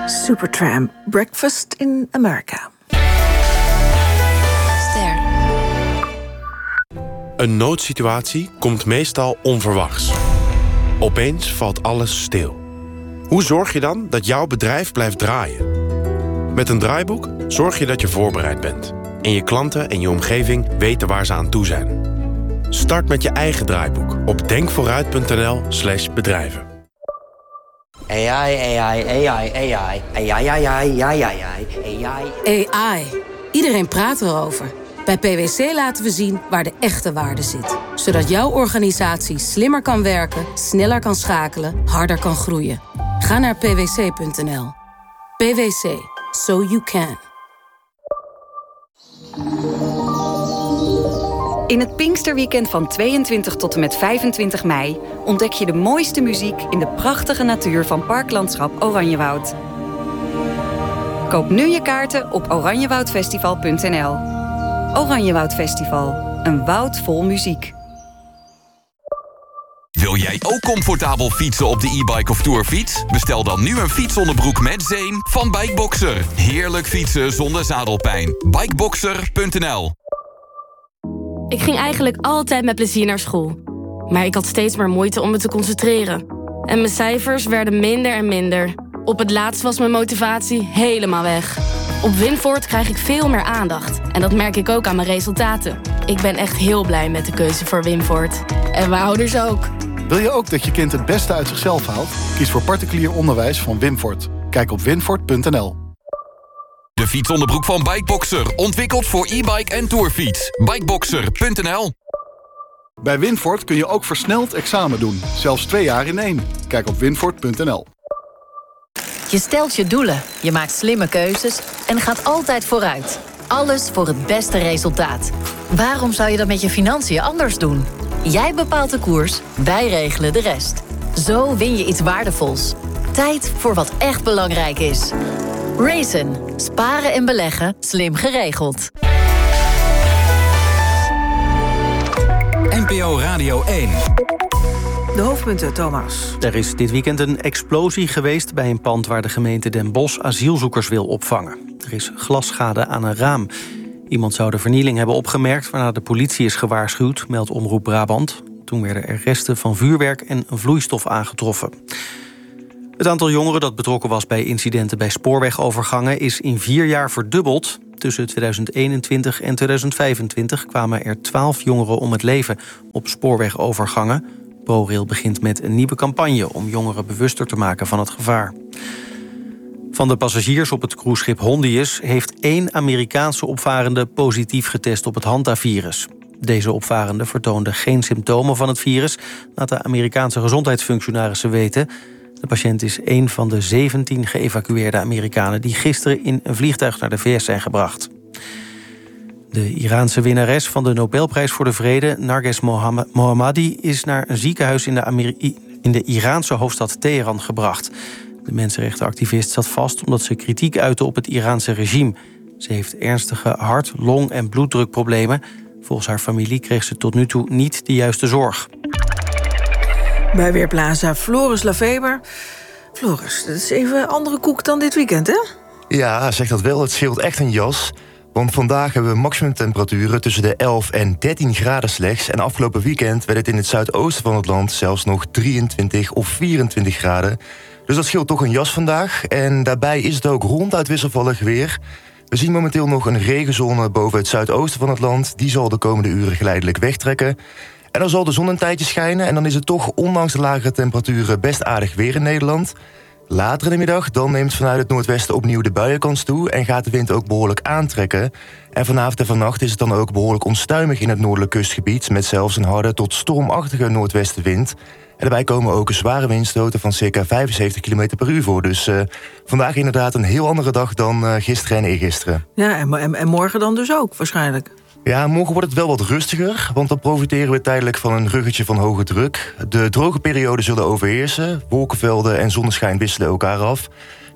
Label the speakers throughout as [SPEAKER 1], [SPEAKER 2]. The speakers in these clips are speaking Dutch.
[SPEAKER 1] Supertramp, Breakfast in America.
[SPEAKER 2] Ster.
[SPEAKER 3] Een noodsituatie komt meestal onverwachts. Opeens valt alles stil. Hoe zorg je dan dat jouw bedrijf blijft draaien? Met een draaiboek zorg je dat je voorbereid bent. En je klanten en je omgeving weten waar ze aan toe zijn. Start met je eigen draaiboek op denkvooruit.nl/bedrijven.
[SPEAKER 2] AI. Iedereen praat erover. Bij PwC laten we zien waar de echte waarde zit. Zodat jouw organisatie slimmer kan werken, sneller kan schakelen, harder kan groeien. Ga naar pwc.nl. PwC. So you can.
[SPEAKER 4] In het Pinksterweekend van 22 tot en met 25 mei... ontdek je de mooiste muziek in de prachtige natuur van Parklandschap Oranjewoud. Koop nu je kaarten op oranjewoudfestival.nl. Oranjewoud Festival. Een woud vol muziek.
[SPEAKER 5] Wil jij ook comfortabel fietsen op de e-bike of tourfiets? Bestel dan nu een fietsonderbroek met zeem van Bikeboxer. Heerlijk fietsen zonder zadelpijn. Bikeboxer.nl.
[SPEAKER 6] Ik ging eigenlijk altijd met plezier naar school. Maar ik had steeds meer moeite om me te concentreren. En mijn cijfers werden minder en minder. Op het laatst was mijn motivatie helemaal weg. Op Winvoort krijg ik veel meer aandacht. En dat merk ik ook aan mijn resultaten. Ik ben echt heel blij met de keuze voor Winvoort. En mijn ouders ook.
[SPEAKER 7] Wil je ook dat je kind het beste uit zichzelf haalt? Kies voor particulier onderwijs van Winvoort. Kijk op winvoort.nl.
[SPEAKER 5] De fietsonderbroek van Bikeboxer. Ontwikkeld voor e-bike en tourfiets. Bikeboxer.nl.
[SPEAKER 7] Bij Winvoort kun je ook versneld examen doen. Zelfs 2 jaar in 1. Kijk op winvoort.nl.
[SPEAKER 8] Je stelt je doelen, je maakt slimme keuzes en gaat altijd vooruit. Alles voor het beste resultaat. Waarom zou je dat met je financiën anders doen? Jij bepaalt de koers, wij regelen de rest. Zo win je iets waardevols. Tijd voor wat echt belangrijk is. Raisin. Sparen en beleggen slim geregeld.
[SPEAKER 9] NPO Radio 1.
[SPEAKER 1] De hoofdpunten, Thomas.
[SPEAKER 10] Er is dit weekend een explosie geweest bij een pand waar de gemeente Den Bosch asielzoekers wil opvangen. Er is glasschade aan een raam. Iemand zou de vernieling hebben opgemerkt, waarna de politie is gewaarschuwd, meldt Omroep Brabant. Toen werden er resten van vuurwerk en vloeistof aangetroffen. Het aantal jongeren dat betrokken was bij incidenten bij spoorwegovergangen is in 4 jaar verdubbeld. Tussen 2021 en 2025 kwamen er 12 jongeren om het leven op spoorwegovergangen. ProRail begint met een nieuwe campagne om jongeren bewuster te maken van het gevaar. Van de passagiers op het cruiseschip Hondius heeft 1 Amerikaanse opvarende positief getest op het hantavirus. Deze opvarende vertoonde geen symptomen van het virus, laat de Amerikaanse gezondheidsfunctionarissen weten. De patiënt is een van de 17 geëvacueerde Amerikanen die gisteren in een vliegtuig naar de VS zijn gebracht. De Iraanse winnares van de Nobelprijs voor de Vrede, Narges Mohammadi, is naar een ziekenhuis in de Iraanse hoofdstad Teheran gebracht. De mensenrechtenactivist zat vast omdat ze kritiek uitte op het Iraanse regime. Ze heeft ernstige hart-, long- en bloeddrukproblemen. Volgens haar familie kreeg ze tot nu toe niet de juiste zorg.
[SPEAKER 1] Bij Weerplaza Floris Lafeber. Floris, dat is even een andere koek dan dit weekend, hè?
[SPEAKER 11] Ja, zeg dat wel. Het scheelt echt een jas. Want vandaag hebben we maximumtemperaturen tussen de 11 en 13 graden slechts. En afgelopen weekend werd het in het zuidoosten van het land zelfs nog 23 of 24 graden. Dus dat scheelt toch een jas vandaag. En daarbij is het ook ronduit wisselvallig weer. We zien momenteel nog een regenzone boven het zuidoosten van het land. Die zal de komende uren geleidelijk wegtrekken. En dan zal de zon een tijdje schijnen. En dan is het toch, ondanks de lagere temperaturen, best aardig weer in Nederland. Later in de middag dan neemt vanuit het noordwesten opnieuw de buienkans toe en gaat de wind ook behoorlijk aantrekken. En vanavond en vannacht is het dan ook behoorlijk onstuimig in het noordelijk kustgebied, met zelfs een harde tot stormachtige noordwestenwind. En daarbij komen ook zware windstoten van circa 75 km per uur voor. Dus vandaag inderdaad een heel andere dag dan gisteren en eergisteren.
[SPEAKER 1] Ja, en morgen dan dus ook waarschijnlijk.
[SPEAKER 11] Ja, morgen wordt het wel wat rustiger, want dan profiteren we tijdelijk van een ruggetje van hoge druk. De droge perioden zullen overheersen, wolkenvelden en zonneschijn wisselen elkaar af.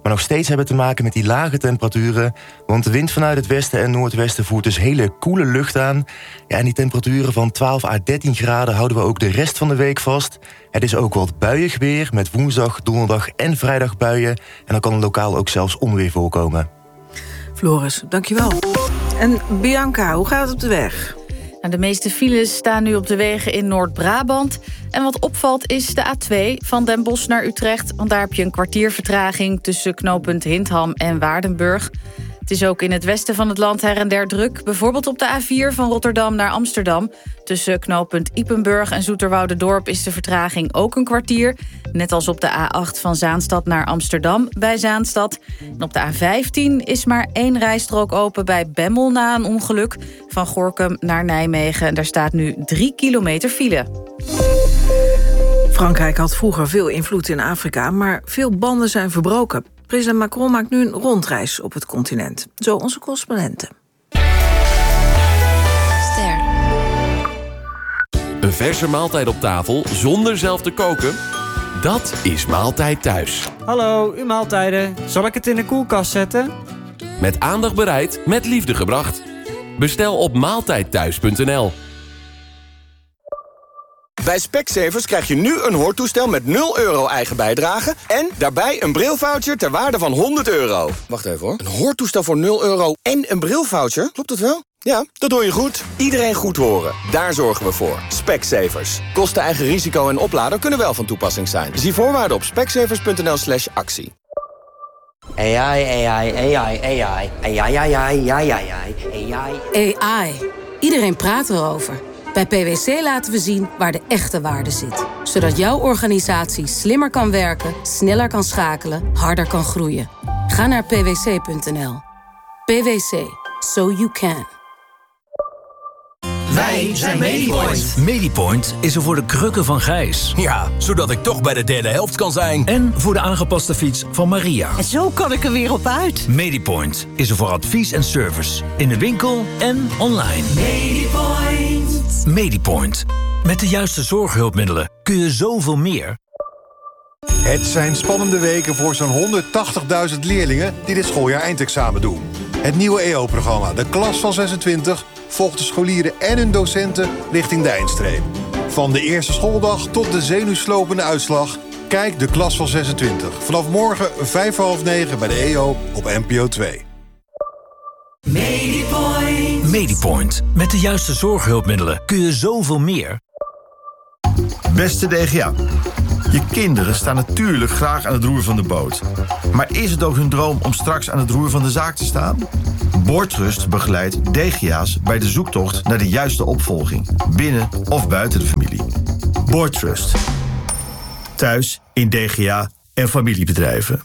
[SPEAKER 11] Maar nog steeds hebben we te maken met die lage temperaturen. Want de wind vanuit het westen en noordwesten voert dus hele koele lucht aan. Ja, en die temperaturen van 12 à 13 graden houden we ook de rest van de week vast. Het is ook wat buiig weer met woensdag, donderdag en vrijdag buien. En dan kan lokaal ook zelfs onweer voorkomen.
[SPEAKER 1] Floris, dankjewel. En Bianca, hoe gaat het op de weg?
[SPEAKER 9] De meeste files staan nu op de wegen in Noord-Brabant. En wat opvalt is de A2 van Den Bosch naar Utrecht. Want daar heb je een kwartier vertraging tussen knooppunt Hindham en Waardenburg. Het is ook in het westen van het land her en der druk. Bijvoorbeeld op de A4 van Rotterdam naar Amsterdam. Tussen knooppunt Ypenburg en Zoeterwoudendorp is de vertraging ook een kwartier. Net als op de A8 van Zaanstad naar Amsterdam bij Zaanstad. En op de A15 is maar 1 rijstrook open bij Bemmel na een ongeluk. Van Gorinchem naar Nijmegen. En daar staat nu 3 kilometer file.
[SPEAKER 1] Frankrijk had vroeger veel invloed in Afrika, maar veel banden zijn verbroken. President Macron maakt nu een rondreis op het continent. Zo onze correspondenten.
[SPEAKER 12] Ster. Een verse maaltijd op tafel zonder zelf te koken? Dat is Maaltijd Thuis.
[SPEAKER 13] Hallo, uw maaltijden. Zal ik het in de koelkast zetten?
[SPEAKER 12] Met aandacht bereid, met liefde gebracht. Bestel op maaltijdthuis.nl.
[SPEAKER 14] Bij Specsavers krijg je nu een hoortoestel met €0 eigen bijdrage en daarbij een brilvoucher ter waarde van €100. Wacht even hoor. Een hoortoestel voor €0 en een brilvoucher? Klopt dat wel? Ja, dat doe je goed. Iedereen goed horen. Daar zorgen we voor. Specsavers. Kosten, eigen risico en oplader kunnen wel van toepassing zijn. Zie voorwaarden op specsavers.nl/actie.
[SPEAKER 2] AI. Iedereen praat erover. Bij PwC laten we zien waar de echte waarde zit. Zodat jouw organisatie slimmer kan werken, sneller kan schakelen, harder kan groeien. Ga naar pwc.nl. PwC. So you can.
[SPEAKER 15] Wij zijn Medipoint. Medipoint is er voor de krukken van Gijs.
[SPEAKER 16] Ja, zodat ik toch bij de derde helft kan zijn.
[SPEAKER 15] En voor de aangepaste fiets van Maria.
[SPEAKER 17] En zo kan ik er weer op uit.
[SPEAKER 15] Medipoint is er voor advies en service. In de winkel en online.
[SPEAKER 17] Medipoint.
[SPEAKER 15] Medipoint. Met de juiste zorghulpmiddelen kun je zoveel meer.
[SPEAKER 18] Het zijn spannende weken voor zo'n 180.000 leerlingen die dit schooljaar eindexamen doen. Het nieuwe EO-programma, de klas van 26... volgt de scholieren en hun docenten richting de eindstreep. Van de eerste schooldag tot de zenuwslopende uitslag. Kijk de klas van 26. Vanaf morgen 8:55 bij de EO op NPO 2.
[SPEAKER 15] Medipoint. Medipoint. Met de juiste zorghulpmiddelen kun je zoveel meer.
[SPEAKER 19] Beste DGA. Je kinderen staan natuurlijk graag aan het roer van de boot. Maar is het ook hun droom om straks aan het roer van de zaak te staan? Boordtrust begeleidt DGA's bij de zoektocht naar de juiste opvolging. Binnen of buiten de familie. Boordtrust. Thuis, in DGA en familiebedrijven.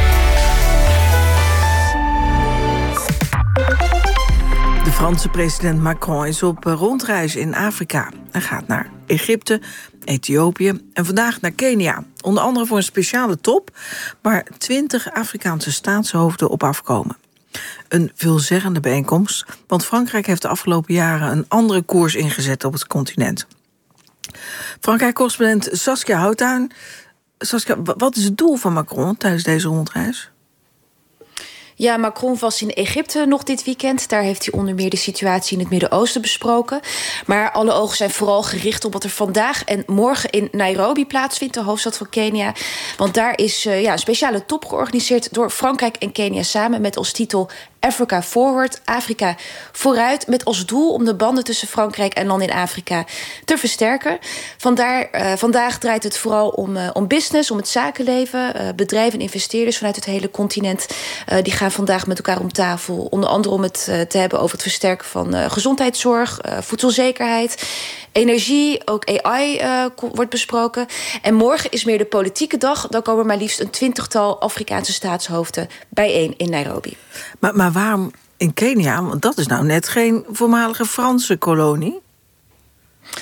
[SPEAKER 1] De Franse president Macron is op rondreis in Afrika. Hij gaat naar Egypte, Ethiopië en vandaag naar Kenia. Onder andere voor een speciale top waar 20 Afrikaanse staatshoofden op afkomen. Een veelzeggende bijeenkomst, want Frankrijk heeft de afgelopen jaren een andere koers ingezet op het continent. Frankrijk-correspondent Saskia Houttuin. Saskia, wat is het doel van Macron tijdens deze rondreis?
[SPEAKER 20] Ja, Macron was in Egypte nog dit weekend. Daar heeft hij onder meer de situatie in het Midden-Oosten besproken. Maar alle ogen zijn vooral gericht op wat er vandaag en morgen in Nairobi plaatsvindt, de hoofdstad van Kenia. Want daar is een speciale top georganiseerd door Frankrijk en Kenia samen met als titel Africa Forward, Afrika vooruit, met als doel om de banden tussen Frankrijk en landen in Afrika te versterken. Vandaag draait het vooral om business, om het zakenleven. Bedrijven en investeerders vanuit het hele continent die gaan vandaag met elkaar om tafel. Onder andere om het te hebben over het versterken van gezondheidszorg, voedselzekerheid, energie, ook AI wordt besproken. En morgen is meer de politieke dag. Dan komen maar liefst een 20-tal Afrikaanse staatshoofden bijeen in Nairobi.
[SPEAKER 1] Maar waarom in Kenia? Want dat is nou net geen voormalige Franse kolonie.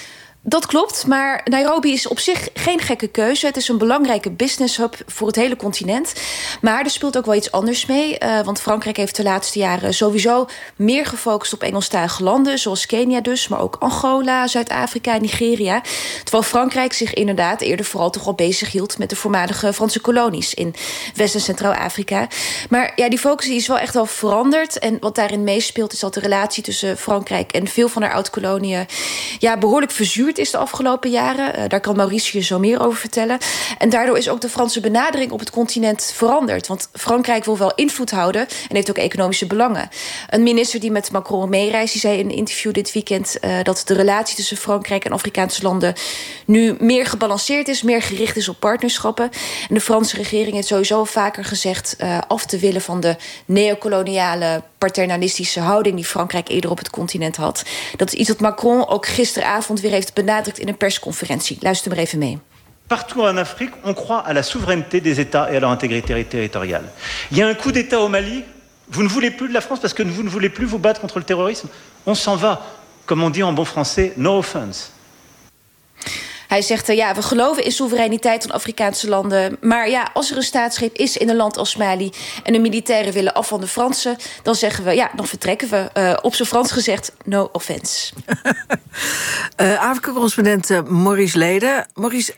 [SPEAKER 20] Dat klopt, maar Nairobi is op zich geen gekke keuze. Het is een belangrijke business hub voor het hele continent. Maar er speelt ook wel iets anders mee. Want Frankrijk heeft de laatste jaren sowieso meer gefocust op Engelstalige landen, zoals Kenia dus, maar ook Angola, Zuid-Afrika en Nigeria. Terwijl Frankrijk zich inderdaad eerder vooral toch al bezig hield met de voormalige Franse kolonies in West- en Centraal-Afrika. Maar ja, die focus is wel echt wel veranderd. En wat daarin meespeelt is dat de relatie tussen Frankrijk en veel van haar oud-koloniën behoorlijk verzuurd is de afgelopen jaren. Daar kan Maurice je zo meer over vertellen. En daardoor is ook de Franse benadering op het continent veranderd. Want Frankrijk wil wel invloed houden en heeft ook economische belangen. Een minister die met Macron meereist, die zei in een interview dit weekend dat de relatie tussen Frankrijk en Afrikaanse landen nu meer gebalanceerd is, meer gericht is op partnerschappen. En de Franse regering heeft sowieso vaker gezegd af te willen van de neocoloniale paternalistische houding die Frankrijk eerder op het continent had. Dat is iets wat Macron ook gisteravond weer heeft benadrukt in een persconferentie. Luister maar even mee.
[SPEAKER 21] Partout en Afrique, on croit à la souveraineté des États et à leur intégrité territoriale. Il y a un coup d'État au Mali. Vous ne voulez plus de la France parce que vous ne voulez plus vous battre contre le terrorisme. On s'en va. Comme on dit en bon français, no offense.
[SPEAKER 20] Hij zegt, we geloven in soevereiniteit van Afrikaanse landen. Maar als er een staatsgreep is in een land als Mali en de militairen willen af van de Fransen, dan zeggen we, dan vertrekken we. Op zijn Frans gezegd, no offense.
[SPEAKER 1] Afrika-correspondent Maurice Leden. Maurice,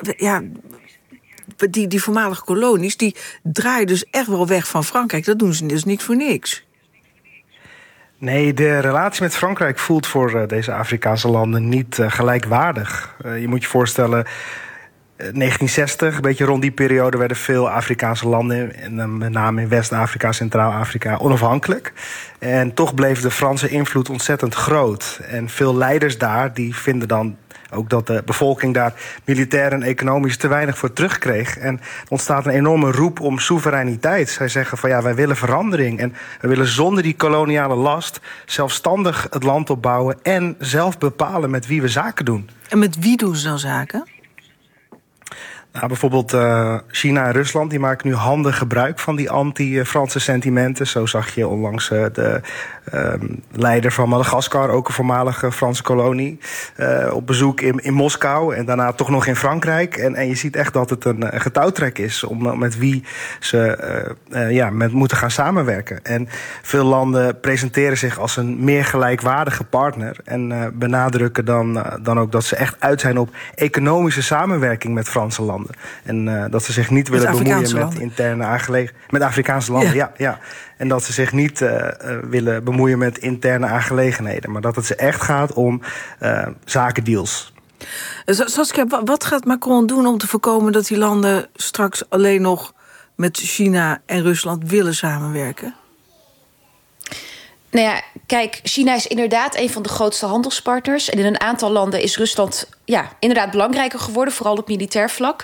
[SPEAKER 1] die voormalige kolonies, die draaien dus echt wel weg van Frankrijk. Dat doen ze dus niet voor niks.
[SPEAKER 22] Nee, de relatie met Frankrijk voelt voor deze Afrikaanse landen niet gelijkwaardig. Je moet je voorstellen, 1960, een beetje rond die periode, werden veel Afrikaanse landen, en met name in West-Afrika, Centraal-Afrika, onafhankelijk. En toch bleef de Franse invloed ontzettend groot. En veel leiders daar die vinden dan ook dat de bevolking daar militair en economisch te weinig voor terugkreeg. En er ontstaat een enorme roep om soevereiniteit. Zij zeggen van wij willen verandering. En we willen zonder die koloniale last zelfstandig het land opbouwen en zelf bepalen met wie we zaken doen.
[SPEAKER 1] En met wie doen ze dan zaken?
[SPEAKER 22] Nou, bijvoorbeeld China en Rusland die maken nu handig gebruik van die anti-Franse sentimenten. Zo zag je onlangs de leider van Madagaskar, ook een voormalige Franse kolonie, op bezoek in Moskou en daarna toch nog in Frankrijk. En je ziet echt dat het een getouwtrek is om met wie ze met moeten gaan samenwerken. En veel landen presenteren zich als een meer gelijkwaardige partner en benadrukken dan ook dat ze echt uit zijn op economische samenwerking met Franse landen. En dat ze zich niet willen bemoeien met interne aangelegenheden. Met Afrikaanse landen, ja. En dat ze zich niet willen bemoeien met interne aangelegenheden. Maar dat het ze echt gaat om zakendeals.
[SPEAKER 1] Saskia, wat gaat Macron doen om te voorkomen dat die landen straks alleen nog met China en Rusland willen samenwerken?
[SPEAKER 20] Nou ja, kijk, China is inderdaad een van de grootste handelspartners. En in een aantal landen is Rusland inderdaad belangrijker geworden, vooral op militair vlak.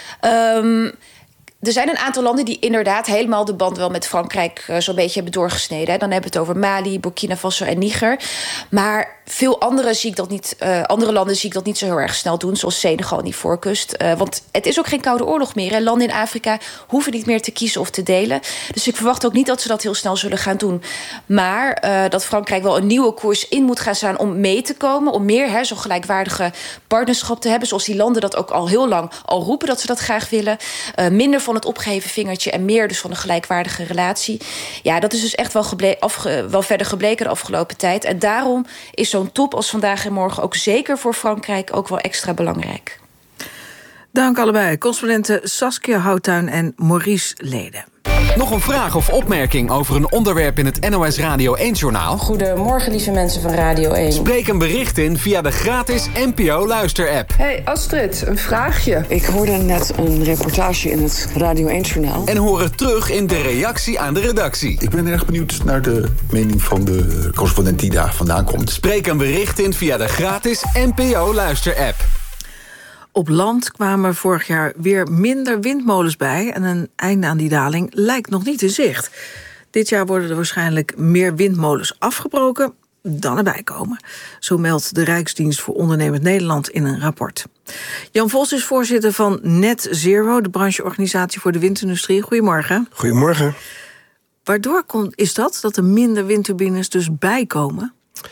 [SPEAKER 20] Er zijn een aantal landen die inderdaad helemaal de band wel met Frankrijk zo'n beetje hebben doorgesneden. Dan hebben we het over Mali, Burkina Faso en Niger. Maar veel andere landen zie ik dat niet zo heel erg snel doen, zoals Senegal en Ivoorkust. Want het is ook geen koude oorlog meer. Hè. Landen in Afrika hoeven niet meer te kiezen of te delen. Dus ik verwacht ook niet dat ze dat heel snel zullen gaan doen. Maar dat Frankrijk wel een nieuwe koers in moet gaan staan om mee te komen, om meer zo'n gelijkwaardige partnerschap te hebben, zoals die landen dat ook al heel lang al roepen dat ze dat graag willen. Minder van het opgeheven vingertje en meer dus van een gelijkwaardige relatie. Ja, dat is dus echt wel verder gebleken de afgelopen tijd. En daarom is zo'n top als vandaag en morgen ook zeker voor Frankrijk ook wel extra belangrijk.
[SPEAKER 1] Dank allebei. Correspondenten Saskia Houttuin en Maurice Leden.
[SPEAKER 23] Nog een vraag of opmerking over een onderwerp in het NOS Radio 1-journaal?
[SPEAKER 24] Goedemorgen, lieve mensen van Radio 1.
[SPEAKER 23] Spreek een bericht in via de gratis NPO Luister-app.
[SPEAKER 24] Hey Astrid, een vraagje. Ik hoorde net een reportage in het Radio 1-journaal.
[SPEAKER 23] En hoor het terug in de reactie aan de redactie.
[SPEAKER 25] Ik ben erg benieuwd naar de mening van de correspondent die daar vandaan komt.
[SPEAKER 23] Spreek een bericht in via de gratis NPO Luister-app.
[SPEAKER 1] Op land kwamen vorig jaar weer minder windmolens bij en een einde aan die daling lijkt nog niet in zicht. Dit jaar worden er waarschijnlijk meer windmolens afgebroken dan erbij komen. Zo meldt de Rijksdienst voor Ondernemend Nederland in een rapport. Jan Vos is voorzitter van Net Zero, de brancheorganisatie voor de windindustrie. Goedemorgen.
[SPEAKER 26] Goedemorgen.
[SPEAKER 1] Waardoor is dat er minder windturbines dus bijkomen?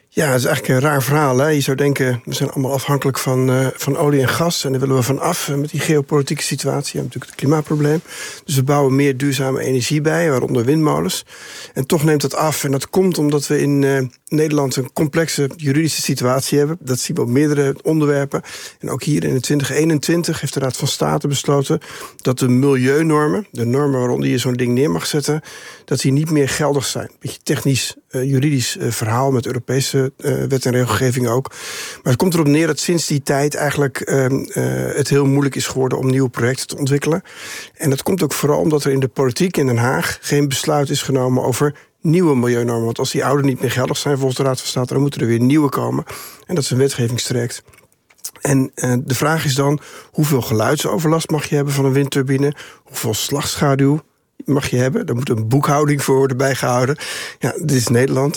[SPEAKER 3] Ja, het is eigenlijk een raar verhaal. Hè? Je zou denken, we zijn allemaal afhankelijk van olie en gas. En daar willen we van af met die geopolitieke situatie. We hebben natuurlijk het klimaatprobleem. Dus we bouwen meer duurzame energie bij, waaronder windmolens. En toch neemt dat af. En dat komt omdat we in Nederland een complexe juridische situatie hebben. Dat zien we op meerdere onderwerpen. En ook hier in 2021 heeft de Raad van State besloten dat de milieunormen, de normen waaronder je zo'n ding neer mag zetten, dat die niet meer geldig zijn. Een beetje technisch, juridisch verhaal met Europese wet en regelgeving ook. Maar het komt erop neer dat sinds die tijd eigenlijk het heel moeilijk is geworden om nieuwe projecten te ontwikkelen. En dat komt ook vooral omdat er in de politiek in Den Haag geen besluit is genomen over nieuwe milieunormen. Want als die oude niet meer geldig zijn volgens de Raad van State, dan moeten er weer nieuwe komen. En dat is een wetgevingstraject. En de vraag is dan, hoeveel geluidsoverlast mag je hebben van een windturbine? Hoeveel slagschaduw mag je hebben? Daar moet een boekhouding voor worden bijgehouden. Ja, dit is Nederland.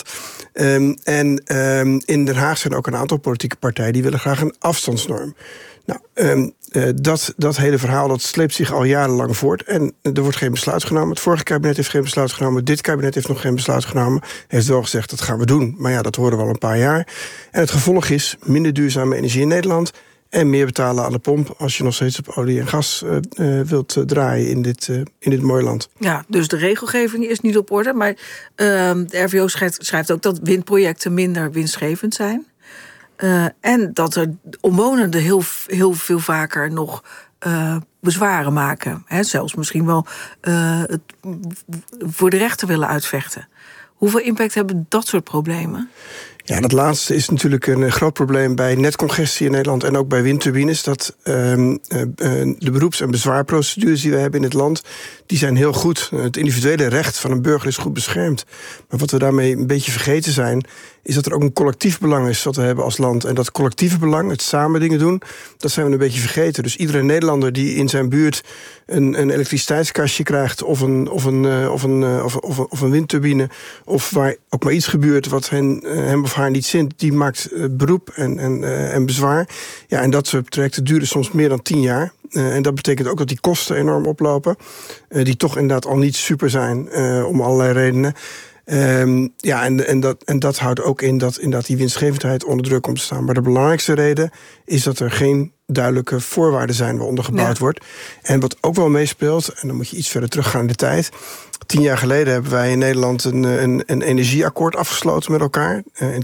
[SPEAKER 3] In Den Haag zijn ook een aantal politieke partijen die willen graag een afstandsnorm. Nou, dat hele verhaal dat sleept zich al jarenlang voort. En er wordt geen besluit genomen. Het vorige kabinet heeft geen besluit genomen. Dit kabinet heeft nog geen besluit genomen. Heeft wel gezegd, dat gaan we doen. Maar ja, dat horen we al een paar jaar. En het gevolg is minder duurzame energie in Nederland en meer betalen aan de pomp als je nog steeds op olie en gas wilt draaien in dit mooie land. Ja, dus de regelgeving is niet op orde. Maar de RVO schrijft ook dat windprojecten minder winstgevend zijn. En dat er omwonenden heel veel vaker nog bezwaren maken. Hè, zelfs misschien wel het voor de rechter willen uitvechten. Hoeveel impact hebben dat soort problemen? Ja, dat laatste is natuurlijk een groot probleem bij netcongestie in Nederland en ook bij windturbines. Dat de beroeps- en bezwaarprocedures die we hebben in het land, die zijn heel goed. Het individuele recht van een burger is goed beschermd. Maar wat we daarmee een beetje vergeten zijn, is dat er ook een collectief belang is wat we hebben als land. En dat collectieve belang, het samen dingen doen, dat zijn we een beetje vergeten. Dus iedere Nederlander die in zijn buurt een elektriciteitskastje krijgt of een windturbine, of waar ook maar iets gebeurt wat hem of haar niet zint, die maakt beroep en bezwaar. Ja, en dat soort trajecten duren soms meer dan 10 jaar. En dat betekent ook dat die kosten enorm oplopen, die toch inderdaad al niet super zijn om allerlei redenen. En dat houdt ook in dat inderdaad die winstgevendheid onder druk komt te staan. Maar de belangrijkste reden is dat er geen duidelijke voorwaarden zijn waaronder gebouwd wordt. En wat ook wel meespeelt, en dan moet je iets verder teruggaan in de tijd. 10 jaar geleden hebben wij in Nederland een energieakkoord afgesloten met elkaar. In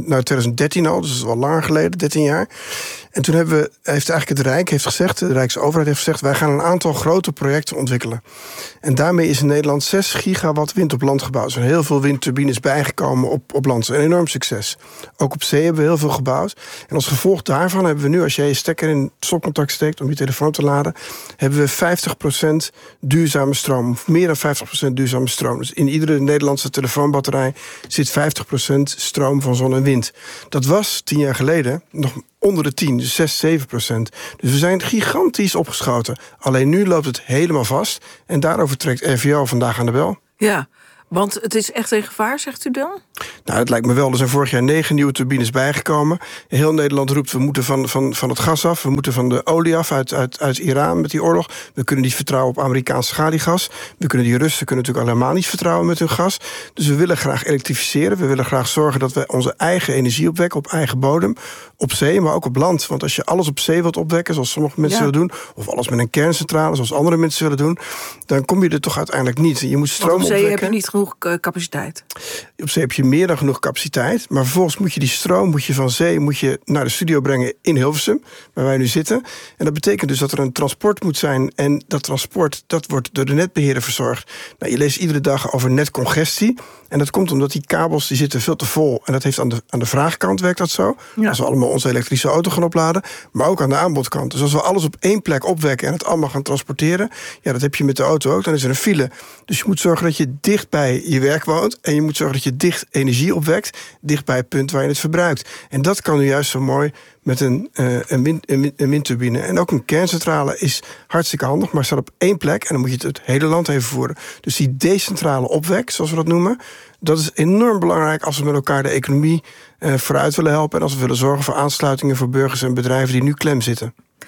[SPEAKER 3] 2013 al, dus dat is wel langer geleden, 13 jaar. En toen heeft eigenlijk het Rijk de Rijksoverheid heeft gezegd, wij gaan een aantal grote projecten ontwikkelen. En daarmee is in Nederland 6 gigawatt wind op land gebouwd. Er zijn heel veel windturbines bijgekomen op land. Een enorm succes. Ook op zee hebben we heel veel gebouwd. En als gevolg daarvan hebben we nu, als jij je stekker in het stopcontact steekt om je telefoon te laden, hebben we 50% duurzame stroom. Of meer dan 50% duurzame stroom. Dus in iedere Nederlandse telefoonbatterij zit 50% stroom van zon en wind. Dat was 10 jaar geleden nog onder de 10, dus 6-7%. Dus we zijn gigantisch opgeschoten. Alleen nu loopt het helemaal vast. En daarover trekt RVO vandaag aan de bel. Ja, want het is echt een gevaar, zegt u dan? Nou, het lijkt me wel. Er zijn vorig jaar 9 nieuwe turbines bijgekomen. Heel Nederland roept, we moeten van het gas af. We moeten van de olie af uit Iran met die oorlog. We kunnen niet vertrouwen op Amerikaans schaliegas. Die Russen kunnen natuurlijk helemaal niet vertrouwen met hun gas. Dus we willen graag elektrificeren. We willen graag zorgen dat we onze eigen energie opwekken op eigen bodem. Op zee, maar ook op land. Want als je alles op zee wilt opwekken, zoals sommige mensen willen doen, of alles met een kerncentrale, zoals andere mensen willen doen, dan kom je er toch uiteindelijk niet. Je moet stroom opwekken. Op zee heb je niet genoeg capaciteit. Op zee heb je meer dan genoeg capaciteit. Maar vervolgens moet je die stroom van zee naar de studio brengen in Hilversum, waar wij nu zitten. En dat betekent dus dat er een transport moet zijn. En dat transport, dat wordt door de netbeheerder verzorgd. Nou, je leest iedere dag over netcongestie. En dat komt omdat die kabels die zitten veel te vol. En dat heeft aan de vraagkant werkt dat zo. Ja. Als we allemaal onze elektrische auto gaan opladen. Maar ook aan de aanbodkant. Dus als we alles op één plek opwekken en het allemaal gaan transporteren, ja, dat heb je met de auto ook. Dan is er een file. Dus je moet zorgen dat je dicht bij je werk woont. En je moet zorgen dat je dicht energie opwekt. Dicht bij het punt waar je het verbruikt. En dat kan nu juist zo mooi met een windturbine. En ook een kerncentrale is hartstikke handig, maar staat op één plek. En dan moet je het hele land even voeren. Dus die decentrale opwek, zoals we dat noemen, dat is enorm belangrijk als we met elkaar de economie vooruit willen helpen. En als we willen zorgen voor aansluitingen voor burgers en bedrijven die nu klem zitten.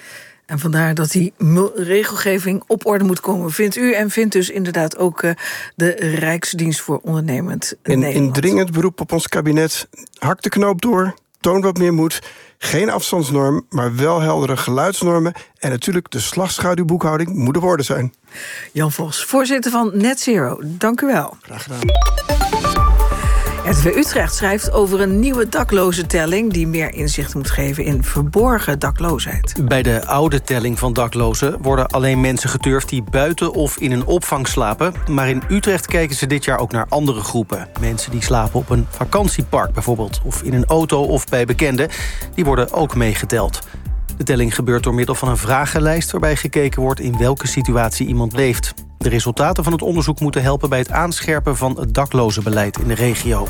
[SPEAKER 1] En vandaar dat die regelgeving op orde moet komen, vindt u. En vindt dus inderdaad ook de Rijksdienst voor Ondernemend Nederland.
[SPEAKER 3] In dringend beroep op ons kabinet. Hak de knoop door, toon wat meer moed. Geen afstandsnorm, maar wel heldere geluidsnormen. En natuurlijk de slagschaduwboekhouding moet op orde zijn.
[SPEAKER 1] Jan Vos, voorzitter van Net Zero. Dank u wel.
[SPEAKER 3] Graag gedaan.
[SPEAKER 1] RTV Utrecht schrijft over een nieuwe daklozentelling die meer inzicht moet geven in verborgen dakloosheid.
[SPEAKER 10] Bij de oude telling van daklozen worden alleen mensen geturfd die buiten of in een opvang slapen. Maar in Utrecht kijken ze dit jaar ook naar andere groepen. Mensen die slapen op een vakantiepark bijvoorbeeld, of in een auto of bij bekenden. Die worden ook meegeteld. De telling gebeurt door middel van een vragenlijst waarbij gekeken wordt in welke situatie iemand leeft. De resultaten van het onderzoek moeten helpen bij het aanscherpen van het daklozenbeleid in de regio.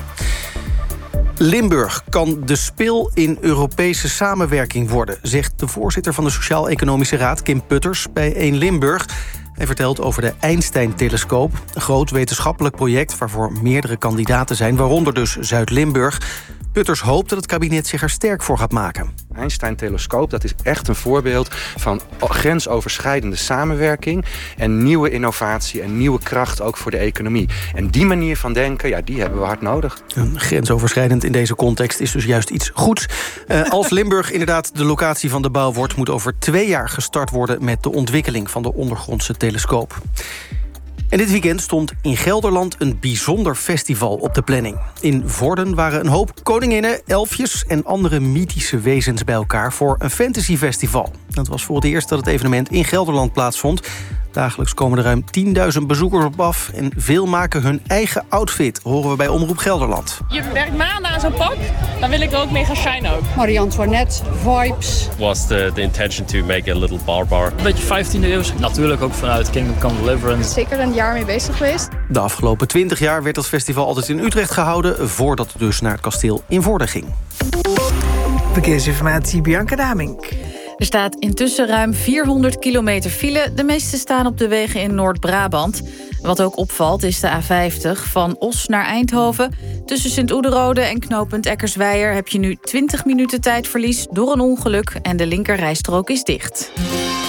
[SPEAKER 10] Limburg kan de spil in Europese samenwerking worden, zegt de voorzitter van de Sociaal-Economische Raad, Kim Putters, bij 1 Limburg. Hij vertelt over de Einstein-telescoop, een groot wetenschappelijk project waarvoor meerdere kandidaten zijn, waaronder dus Zuid-Limburg. Putters hoopt dat het kabinet zich er sterk voor gaat maken.
[SPEAKER 4] Einstein-telescoop, dat is echt een voorbeeld van grensoverschrijdende samenwerking en nieuwe innovatie en nieuwe kracht ook voor de economie. En die manier van denken, ja, die hebben we hard nodig.
[SPEAKER 10] Grensoverschrijdend in deze context is dus juist iets goeds. Als Limburg inderdaad de locatie van de bouw wordt, moet over 2 jaar gestart worden met de ontwikkeling van de ondergrondse telescoop. En dit weekend stond in Gelderland een bijzonder festival op de planning. In Vorden waren een hoop koninginnen, elfjes en andere mythische wezens bij elkaar voor een fantasyfestival. Het was voor het eerst dat het evenement in Gelderland plaatsvond. Dagelijks komen er ruim 10.000 bezoekers op af en veel maken hun eigen outfit, horen we bij Omroep Gelderland.
[SPEAKER 5] Je werkt maanden aan zo'n pak, dan wil ik er ook mee gaan shinen ook.
[SPEAKER 6] Marie-Antoinette, vibes.
[SPEAKER 7] Was the intention to make it a little barbar.
[SPEAKER 5] Een beetje 15e eeuw, natuurlijk ook vanuit Kingdom Come Deliverance.
[SPEAKER 6] Zeker een jaar mee bezig geweest.
[SPEAKER 10] De afgelopen 20 jaar werd dat festival altijd in Utrecht gehouden, voordat het dus naar het kasteel in Vorden ging.
[SPEAKER 1] Verkeersinformatie, Bianca Damink.
[SPEAKER 9] Er staat intussen ruim 400 kilometer file. De meeste staan op de wegen in Noord-Brabant. Wat ook opvalt is de A50 van Os naar Eindhoven. Tussen Sint-Oederode en knooppunt Eckersweijer heb je nu 20 minuten tijdverlies door een ongeluk en de linkerrijstrook is dicht.